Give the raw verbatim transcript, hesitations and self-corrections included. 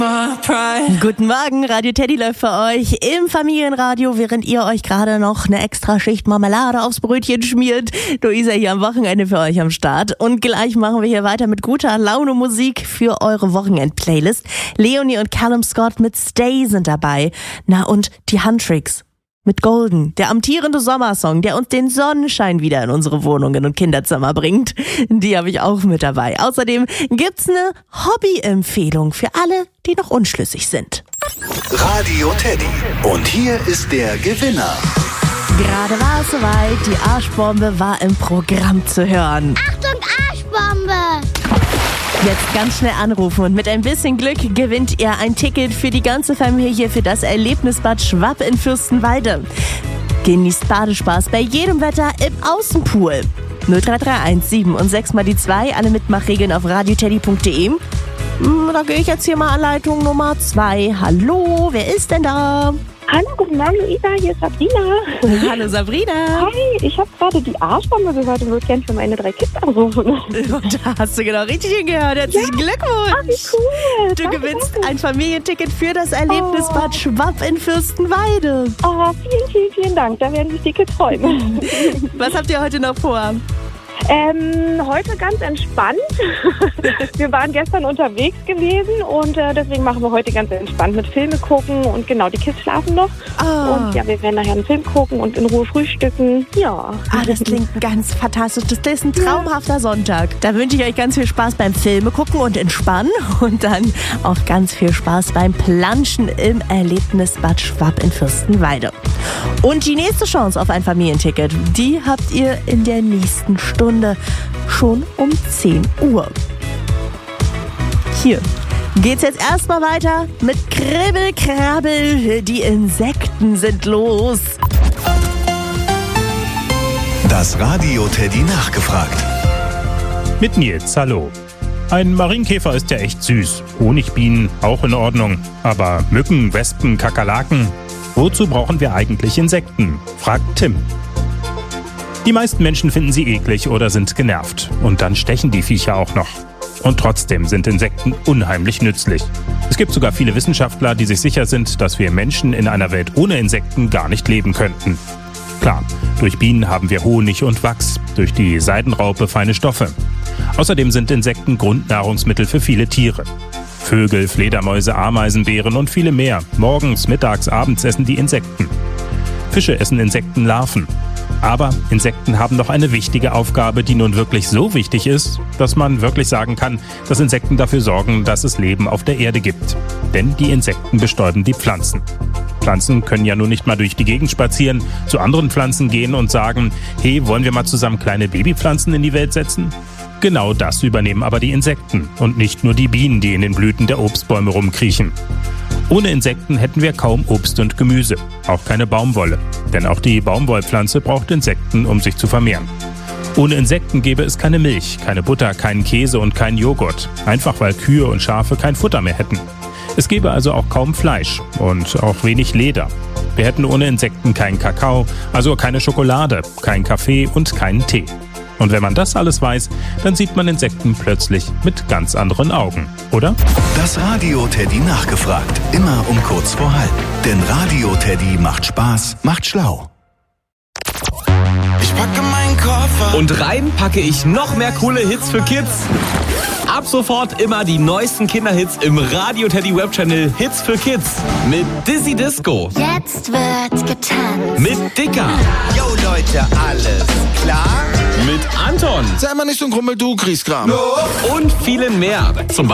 Guten Morgen, Radio Teddy läuft für euch im Familienradio, während ihr euch gerade noch eine extra Schicht Marmelade aufs Brötchen schmiert. Luisa hier am Wochenende für euch am Start. Und gleich machen wir hier weiter mit guter Laune Musik für eure Wochenend-Playlist. Leonie und Callum Scott mit Stay sind dabei. Na und die Huntrix mit Golden, der amtierende Sommersong, der uns den Sonnenschein wieder in unsere Wohnungen und Kinderzimmer bringt. Die habe ich auch mit dabei. Außerdem gibt's eine Hobby-Empfehlung für alle, die noch unschlüssig sind. Radio Teddy. Und hier ist der Gewinner. Gerade war es soweit, die Arschbombe war im Programm zu hören. Achtung, Arschbombe! Jetzt ganz schnell anrufen und mit ein bisschen Glück gewinnt ihr ein Ticket für die ganze Familie für das Erlebnisbad Schwapp in Fürstenwalde. Genießt Badespaß bei jedem Wetter im Außenpool. null drei drei eins sieben und sechs mal die zwei, alle Mitmachregeln auf radioteddy punkt de. Da gehe ich jetzt hier mal an Leitung Nummer zwei. Hallo, wer ist denn da? Hallo, guten Morgen, Luisa, hier ist Sabrina. Hallo Sabrina. Hi, ich habe gerade die Arschbombe gehört und würde gerne für meine drei Kids anrufen. Und da hast du genau richtig hingehört. Herzlichen ja. Glückwunsch. Ach, wie cool. Du danke, gewinnst danke. ein Familienticket für das Erlebnisbad oh. Schwapp in Fürstenwalde. Oh, vielen, vielen, vielen Dank. Da werden sich die Kids freuen. Was habt ihr heute noch vor? Ähm, heute ganz entspannt. Wir waren gestern unterwegs gewesen und äh, deswegen machen wir heute ganz entspannt mit Filme gucken und genau, die Kids schlafen noch. Oh. Und ja, wir werden nachher einen Film gucken und in Ruhe frühstücken. Ja. Ah, das klingt ganz fantastisch. Das ist ein traumhafter Sonntag. Da wünsche ich euch ganz viel Spaß beim Filme gucken und entspannen und dann auch ganz viel Spaß beim Planschen im Erlebnisbad Schwapp in Fürstenwalde. Und die nächste Chance auf ein Familienticket, die habt ihr in der nächsten Stunde schon um zehn Uhr. Hier geht's jetzt erstmal weiter mit Kribbel, Krabbel. Die Insekten sind los. Das Radio Teddy nachgefragt. Mit Nils, hallo. Ein Marienkäfer ist ja echt süß. Honigbienen auch in Ordnung. Aber Mücken, Wespen, Kakerlaken? Wozu brauchen wir eigentlich Insekten? Fragt Tim. Die meisten Menschen finden sie eklig oder sind genervt. Und dann stechen die Viecher auch noch. Und trotzdem sind Insekten unheimlich nützlich. Es gibt sogar viele Wissenschaftler, die sich sicher sind, dass wir Menschen in einer Welt ohne Insekten gar nicht leben könnten. Klar, durch Bienen haben wir Honig und Wachs, durch die Seidenraupe feine Stoffe. Außerdem sind Insekten Grundnahrungsmittel für viele Tiere. Vögel, Fledermäuse, Ameisen, Bären und viele mehr. Morgens, mittags, abends essen die Insekten. Fische essen Insektenlarven. Aber Insekten haben noch eine wichtige Aufgabe, die nun wirklich so wichtig ist, dass man wirklich sagen kann, dass Insekten dafür sorgen, dass es Leben auf der Erde gibt. Denn die Insekten bestäuben die Pflanzen. Pflanzen können ja nun nicht mal durch die Gegend spazieren, zu anderen Pflanzen gehen und sagen, hey, wollen wir mal zusammen kleine Babypflanzen in die Welt setzen? Genau das übernehmen aber die Insekten und nicht nur die Bienen, die in den Blüten der Obstbäume rumkriechen. Ohne Insekten hätten wir kaum Obst und Gemüse, auch keine Baumwolle. Denn auch die Baumwollpflanze braucht Insekten, um sich zu vermehren. Ohne Insekten gäbe es keine Milch, keine Butter, keinen Käse und keinen Joghurt. Einfach weil Kühe und Schafe kein Futter mehr hätten. Es gäbe also auch kaum Fleisch und auch wenig Leder. Wir hätten ohne Insekten keinen Kakao, also keine Schokolade, keinen Kaffee und keinen Tee. Und wenn man das alles weiß, dann sieht man Insekten plötzlich mit ganz anderen Augen, oder? Das Radio Teddy nachgefragt. Immer um kurz vor halb. Denn Radio Teddy macht Spaß, macht schlau. Ich packe meinen Koffer und rein packe ich noch mehr coole Hits für Kids. Ab sofort immer die neuesten Kinderhits im Radio Teddy Webchannel Hits für Kids. Mit Dizzy Disco. Jetzt wird getanzt. Mit Dicker. Yo Leute, alles klar? Mit Anton. Sei mal nicht so ein Grummel, du Griesgram. Und vielen mehr. Zum